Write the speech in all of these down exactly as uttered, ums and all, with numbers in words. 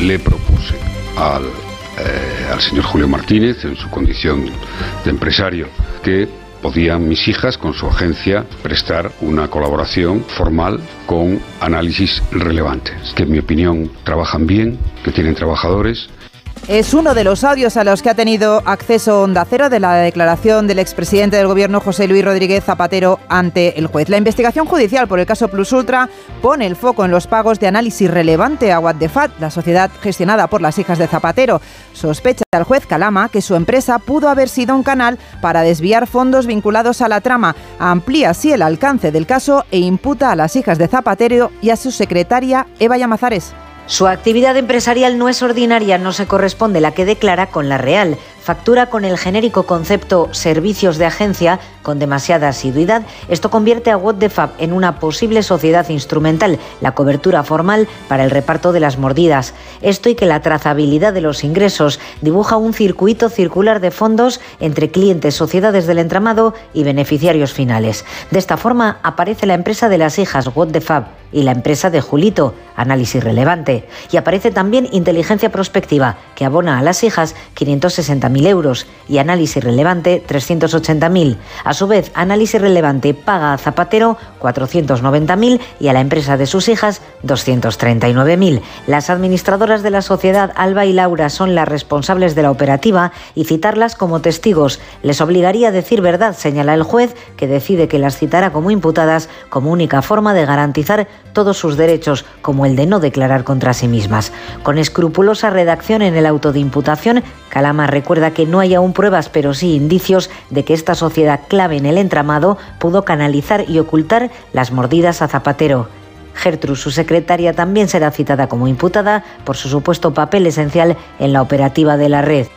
le propuse al, eh, al señor Julio Martínez, en su condición de empresario, que podían mis hijas, con su agencia, prestar una colaboración formal con análisis relevantes, que en mi opinión trabajan bien, que tienen trabajadores. Es uno de los audios a los que ha tenido acceso Onda Cero de la declaración del expresidente del Gobierno, José Luis Rodríguez Zapatero, ante el juez. La investigación judicial por el caso Plus Ultra pone el foco en los pagos de análisis relevante a What the Fat, la sociedad gestionada por las hijas de Zapatero. Sospecha el juez Calama que su empresa pudo haber sido un canal para desviar fondos vinculados a la trama. Amplía así el alcance del caso e imputa a las hijas de Zapatero y a su secretaria Eva Llamazares. Su actividad empresarial no es ordinaria, no se corresponde la que declara con la real. Factura con el genérico concepto servicios de agencia con demasiada asiduidad. Esto convierte a What the Fab en una posible sociedad instrumental, la cobertura formal para el reparto de las mordidas. Esto y que la trazabilidad de los ingresos dibuja un circuito circular de fondos entre clientes, sociedades del entramado y beneficiarios finales. De esta forma aparece la empresa de las hijas What the Fab y la empresa de Julito, Análisis Relevante. Y aparece también Inteligencia Prospectiva, que abona a las hijas quinientos sesenta mil euros y Análisis Relevante trescientos ochenta mil. A su vez, Análisis Relevante paga a Zapatero cuatrocientos noventa mil y a la empresa de sus hijas doscientos treinta y nueve mil. Las administradoras de la sociedad, Alba y Laura, son las responsables de la operativa y citarlas como testigos les obligaría a decir verdad, señala el juez, que decide que las citará como imputadas como única forma de garantizar todos sus derechos, como el de no declarar contra sí mismas. Con escrupulosa redacción en el auto de imputación, Calama recuerda que no hay aún pruebas, pero sí indicios de que esta sociedad clave en el entramado pudo canalizar y ocultar las mordidas a Zapatero. Gertrud, su secretaria, también será citada como imputada por su supuesto papel esencial en la operativa de la red.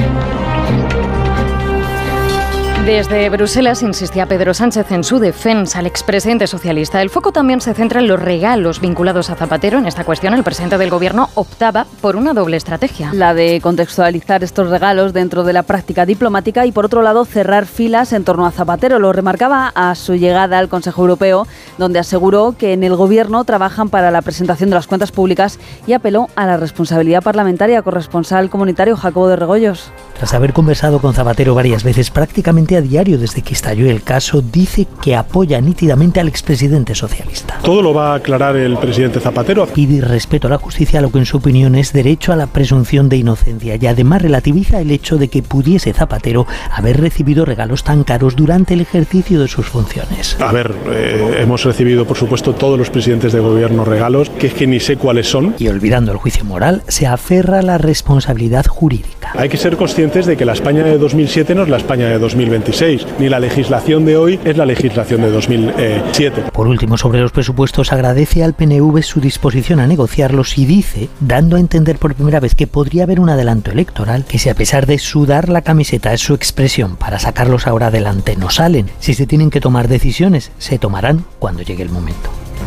Desde Bruselas insistía Pedro Sánchez en su defensa al expresidente socialista. El foco también se centra en los regalos vinculados a Zapatero. En esta cuestión, el presidente del Gobierno optaba por una doble estrategia. La de contextualizar estos regalos dentro de la práctica diplomática y, por otro lado, cerrar filas en torno a Zapatero. Lo remarcaba a su llegada al Consejo Europeo, donde aseguró que en el Gobierno trabajan para la presentación de las cuentas públicas y apeló a la responsabilidad parlamentaria. Corresponsal comunitario Jacobo de Regoyos. Tras haber conversado con Zapatero varias veces, prácticamente a diario desde que estalló el caso, dice que apoya nítidamente al expresidente socialista. Todo lo va a aclarar el presidente Zapatero. Pide respeto a la justicia, lo que en su opinión es derecho a la presunción de inocencia, y además relativiza el hecho de que pudiese Zapatero haber recibido regalos tan caros durante el ejercicio de sus funciones. A ver, eh, hemos recibido por supuesto todos los presidentes de gobierno regalos, que es que ni sé cuáles son. Y olvidando el juicio moral, se aferra a la responsabilidad jurídica. Hay que ser conscientes de que la España de dos mil siete no es la España de dos mil veintiséis, ni la legislación de hoy es la legislación de dos mil siete. Por último, sobre los presupuestos, agradece al P N V su disposición a negociarlos y dice, dando a entender por primera vez que podría haber un adelanto electoral, que si a pesar de sudar la camiseta es su expresión para sacarlos ahora adelante no salen. Si se tienen que tomar decisiones, se tomarán cuando llegue el momento.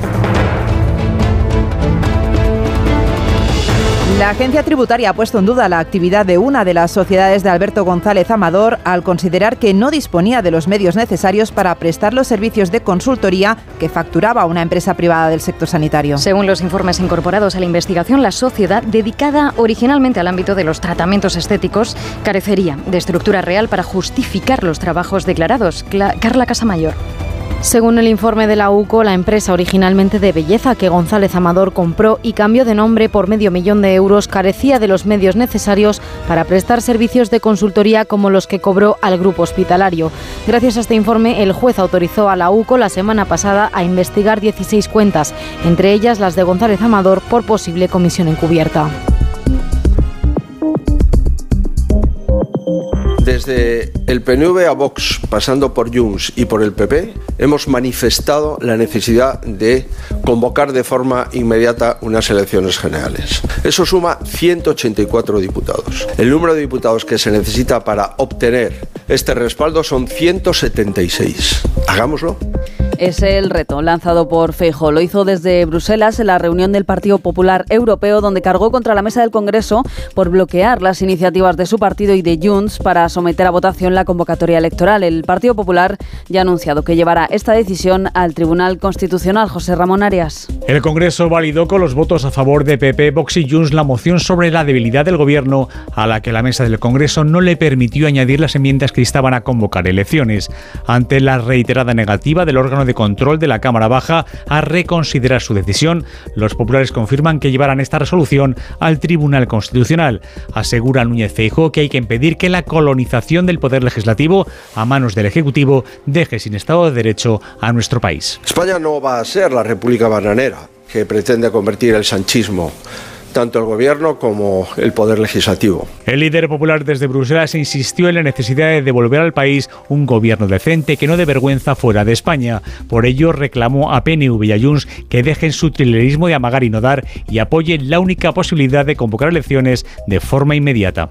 La agencia tributaria ha puesto en duda la actividad de una de las sociedades de Alberto González Amador al considerar que no disponía de los medios necesarios para prestar los servicios de consultoría que facturaba a una empresa privada del sector sanitario. Según los informes incorporados a la investigación, la sociedad, dedicada originalmente al ámbito de los tratamientos estéticos, carecería de estructura real para justificar los trabajos declarados. Cla- Carla Casamayor. Según el informe de la U C O, la empresa originalmente de belleza que González Amador compró y cambió de nombre por medio millón de euros carecía de los medios necesarios para prestar servicios de consultoría como los que cobró al grupo hospitalario. Gracias a este informe, el juez autorizó a la U C O la semana pasada a investigar dieciséis cuentas, entre ellas las de González Amador, por posible comisión encubierta. Desde el P N V a Vox, pasando por Junts y por el P P, hemos manifestado la necesidad de convocar de forma inmediata unas elecciones generales. Eso suma ciento ochenta y cuatro diputados. El número de diputados que se necesita para obtener este respaldo son ciento setenta y seis. Hagámoslo. Es el reto lanzado por Feijóo. Lo hizo desde Bruselas en la reunión del Partido Popular Europeo, donde cargó contra la mesa del Congreso por bloquear las iniciativas de su partido y de Junts para someter a votación la convocatoria electoral. El Partido Popular ya ha anunciado que llevará esta decisión al Tribunal Constitucional. José Ramón Arias. El Congreso validó con los votos a favor de P P, Vox y Junts la moción sobre la debilidad del Gobierno, a la que la mesa del Congreso no le permitió añadir las enmiendas que instaban a convocar elecciones. Ante la reiterada negativa del órgano de control de la Cámara Baja a reconsiderar su decisión, los populares confirman que llevarán esta resolución al Tribunal Constitucional. Asegura Núñez Feijóo que hay que impedir que la colonización del poder legislativo a manos del Ejecutivo deje sin Estado de Derecho a nuestro país. España no va a ser la República bananera que pretende convertir el sanchismo, tanto el gobierno como el poder legislativo. El líder popular desde Bruselas insistió en la necesidad de devolver al país un gobierno decente que no dé vergüenza fuera de España. Por ello reclamó a P N V y a Junts que dejen su trilerismo de amagar y no dar y apoyen la única posibilidad de convocar elecciones de forma inmediata.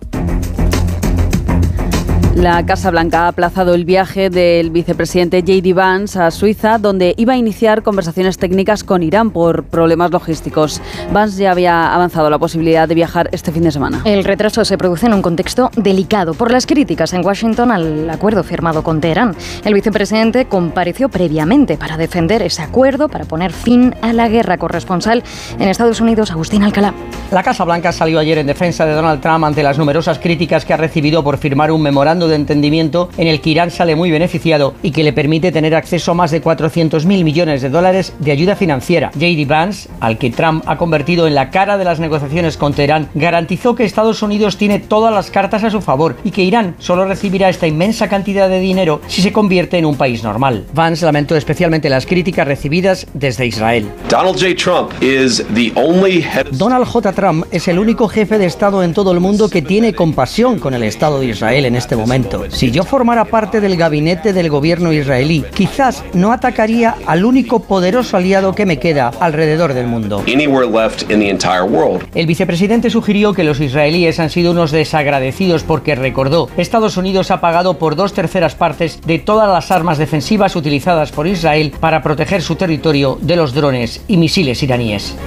La Casa Blanca ha aplazado el viaje del vicepresidente J D Vance a Suiza, donde iba a iniciar conversaciones técnicas con Irán por problemas logísticos. Vance ya había avanzado la posibilidad de viajar este fin de semana. El retraso se produce en un contexto delicado por las críticas en Washington al acuerdo firmado con Teherán. El vicepresidente compareció previamente para defender ese acuerdo, para poner fin a la guerra. Corresponsal en Estados Unidos, Agustín Alcalá. La Casa Blanca salió ayer en defensa de Donald Trump ante las numerosas críticas que ha recibido por firmar un memorándum de entendimiento en el que Irán sale muy beneficiado y que le permite tener acceso a más de cuatrocientos mil millones de dólares de ayuda financiera. J D Vance, al que Trump ha convertido en la cara de las negociaciones con Teherán, garantizó que Estados Unidos tiene todas las cartas a su favor y que Irán solo recibirá esta inmensa cantidad de dinero si se convierte en un país normal. Vance lamentó especialmente las críticas recibidas desde Israel. Donald J. Trump is the only head... Donald J. Trump es el único jefe de Estado en todo el mundo que tiene compasión con el Estado de Israel en este momento. Si yo formara parte del gabinete del gobierno israelí, quizás no atacaría al único poderoso aliado que me queda alrededor del mundo. Anywhere left in the entire world. El vicepresidente sugirió que los israelíes han sido unos desagradecidos porque, recordó, Estados Unidos ha pagado por dos terceras partes de todas las armas defensivas utilizadas por Israel para proteger su territorio de los drones y misiles iraníes.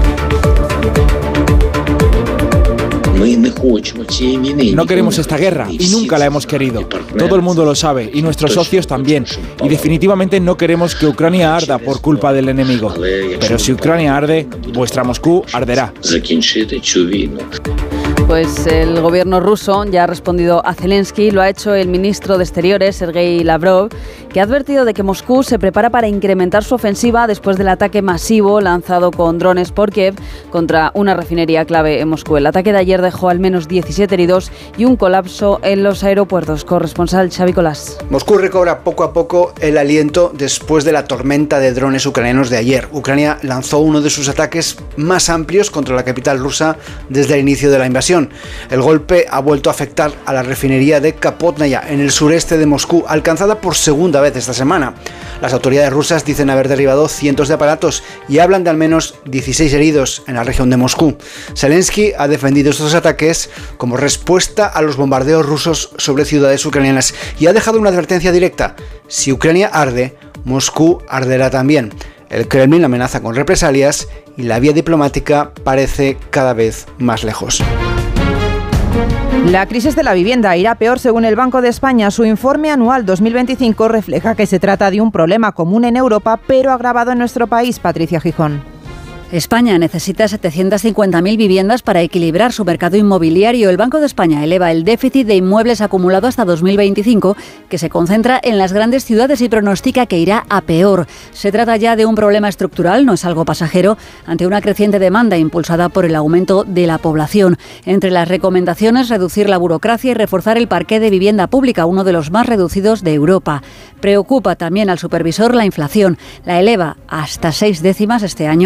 No queremos esta guerra y nunca la hemos querido. Todo el mundo lo sabe y nuestros socios también. Y definitivamente no queremos que Ucrania arda por culpa del enemigo. Pero si Ucrania arde, vuestra Moscú arderá. Pues el gobierno ruso ya ha respondido a Zelensky, lo ha hecho el ministro de Exteriores, Sergei Lavrov, que ha advertido de que Moscú se prepara para incrementar su ofensiva después del ataque masivo lanzado con drones por Kiev contra una refinería clave en Moscú. El ataque de ayer dejó al menos diecisiete heridos y un colapso en los aeropuertos. Corresponsal Xavi Colás. Moscú recobra poco a poco el aliento después de la tormenta de drones ucranianos de ayer. Ucrania lanzó uno de sus ataques más amplios contra la capital rusa desde el inicio de la invasión. El golpe ha vuelto a afectar a la refinería de Kapotnaya, en el sureste de Moscú, alcanzada por segunda vez esta semana. Las autoridades rusas dicen haber derribado cientos de aparatos y hablan de al menos dieciséis heridos en la región de Moscú. Zelensky ha defendido estos ataques como respuesta a los bombardeos rusos sobre ciudades ucranianas y ha dejado una advertencia directa: si Ucrania arde, Moscú arderá también. El Kremlin amenaza con represalias y la vía diplomática parece cada vez más lejos. La crisis de la vivienda irá peor según el Banco de España. Su informe anual dos mil veinticinco refleja que se trata de un problema común en Europa, pero agravado en nuestro país. Patricia Gijón. España necesita setecientas cincuenta mil viviendas para equilibrar su mercado inmobiliario. El Banco de España eleva el déficit de inmuebles acumulado hasta dos mil veinticinco, que se concentra en las grandes ciudades y pronostica que irá a peor. Se trata ya de un problema estructural, no es algo pasajero, ante una creciente demanda impulsada por el aumento de la población. Entre las recomendaciones, reducir la burocracia y reforzar el parqué de vivienda pública, uno de los más reducidos de Europa. Preocupa también al supervisor la inflación. La eleva hasta seis décimas este año, a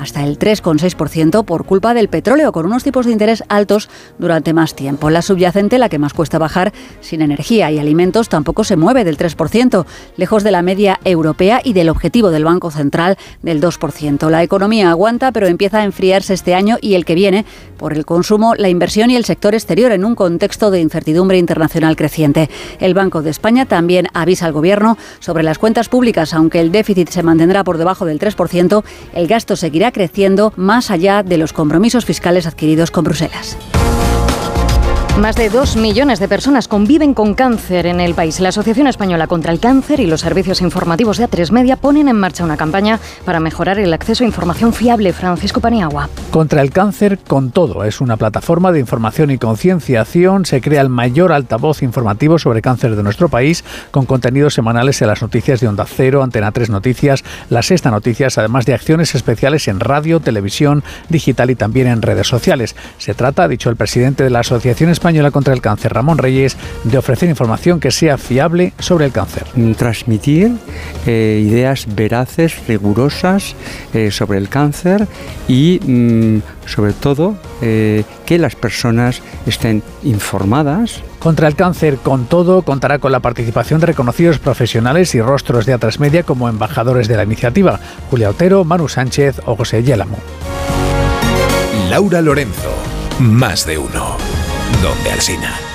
hasta el tres coma seis por ciento por culpa del petróleo, con unos tipos de interés altos durante más tiempo. La subyacente, la que más cuesta bajar, sin energía y alimentos, tampoco se mueve del tres por ciento, lejos de la media europea y del objetivo del Banco Central del dos por ciento. La economía aguanta, pero empieza a enfriarse este año y el que viene por el consumo, la inversión y el sector exterior en un contexto de incertidumbre internacional creciente. El Banco de España también avisa al Gobierno sobre las cuentas públicas. Aunque el déficit se mantendrá por debajo del tres por ciento, el gasto seguirá creciendo más allá de los compromisos fiscales adquiridos con Bruselas. Más de dos millones de personas conviven con cáncer en el país. La Asociación Española contra el Cáncer y los servicios informativos de A tres Media ponen en marcha una campaña para mejorar el acceso a información fiable. Francisco Paniagua. Contra el cáncer con todo. Es una plataforma de información y concienciación. Se crea el mayor altavoz informativo sobre cáncer de nuestro país, con contenidos semanales en las noticias de Onda Cero, Antena tres Noticias, La Sexta Noticias, además de acciones especiales en radio, televisión, digital y también en redes sociales. Se trata, ha dicho el presidente de la Asociación Española contra el Cáncer, Ramón Reyes, de ofrecer información que sea fiable sobre el cáncer. Transmitir eh, ideas veraces, rigurosas eh, sobre el cáncer y, mm, sobre todo, eh, que las personas estén informadas. Contra el cáncer con todo contará con la participación de reconocidos profesionales y rostros de A tres Media como embajadores de la iniciativa: Julia Otero, Manu Sánchez o José Yélamo. Laura Lorenzo, más de uno. Donde Alsina.